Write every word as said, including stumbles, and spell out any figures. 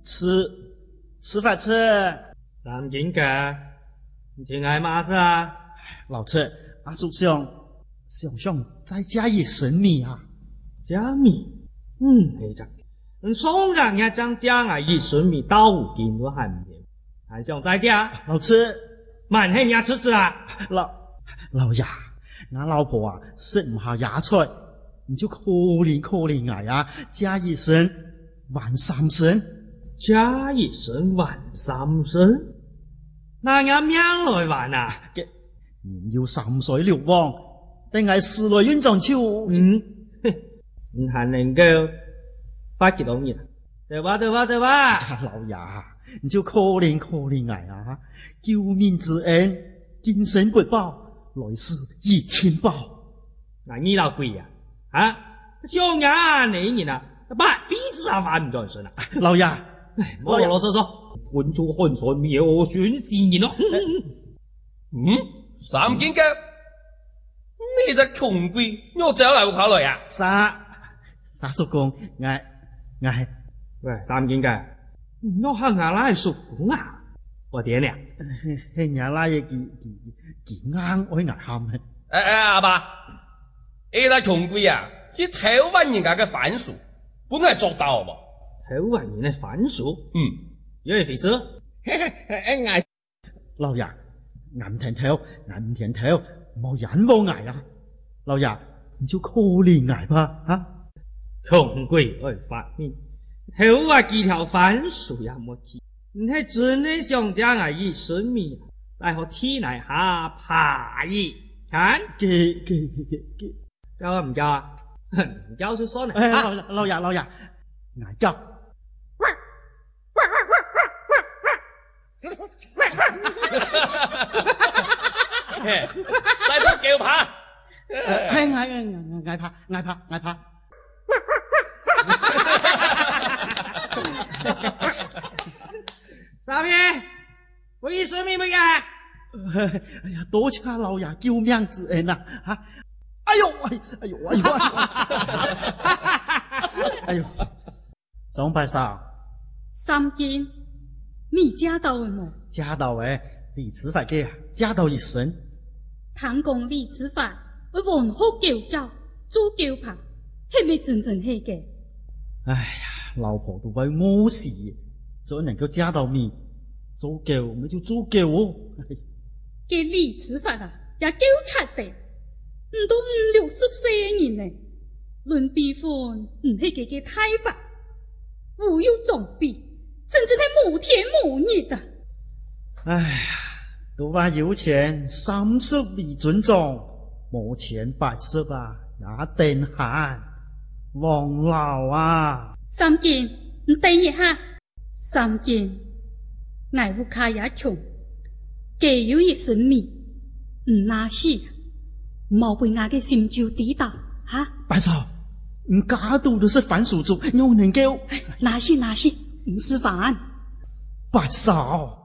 吃吃饭吃。 三金哥，你去爱嘛事啊？ 老车，阿叔想想想在家也神秘啊。 加密，嗯，系真。你双人一张家啊，以神秘到无见都还唔掂，还想在家？ 老车， 慢起伢吃吃啊！ 老老爷，俺老婆啊食唔下野菜，你就可憐可憐捱啊，加一生還三生， 加一生還三生，那伢命來還啊？ 嘅年要三歲了喎，定係時來運撞超？ 嗯，唔係能夠發幾多年？走吧走吧走吧！ 老爺，你就可憐可憐捱啊，救命之恩，今生不報，來世一天報。 那你老鬼呀、啊！啊，小伢那一年啊，把鼻子啊翻唔轉身啦！ 老爺， 哎，冇囉囉嗦嗦，混出混水妙選善言咯。 嗯，三劍嘅，你隻窮鬼，我走嚟會考慮啊？ 沙沙叔公，我我係喂，三劍嘅，我行下拉叔公啊，我點呀？ 係伢拉嘢幾幾幾啱我牙喊嘅。 誒誒，阿爸，你隻窮鬼啊，去偷揾人家嘅番薯，本來作到喎。 偷揾人嘅番薯？ 嗯， 有嘢回事？ 嘿嘿，誒嗌， 老爺，我唔聽偷，我唔聽偷，冇人冇捱啊！老爺，你就可憐捱吧，啊！ 窮鬼愛發面，偷啊幾條番薯也冇去，你係真係想將啊一生命，再和天內下爬一看， 嘅嘅嘅嘅， 交啊唔交啊？唔交就算啦。 誒，老老爺老爺，捱交。 再出叫爬， 誒，係捱捱捱爬捱爬捱爬。 三爺，我一生命不嘅。 哎呀，多謝老爺救命之恩啊！吓，哎呦，哎哎呦哎呦哎呦，總拜嫂， 三劍，你家到了冇？ 家到誒，你吃飯嘅啊，家到一身。 聽講你吃飯會黃好叫教，做叫爬，係咪真正係嘅？ 哎呀，老婆都為我事，只能夠家到面，做狗咪就做狗哦。 嘅你吃飯啊，也叫柒地，唔到五六十歲嘅人呢，論輩分唔係嘅嘅太白，無有裝備，真正係無天無日啊！ 哎呀，都話有錢三十為尊重，冇錢八十啊，也定閒。王老啊， 三劍，你等一下，三劍，捱屋卡也窮，既有一生命，唔拿死，冇被我嘅心就抵到，哈？ 白嫂，你家度都是番薯族，又能夠拿死拿死，唔是飯。 白嫂。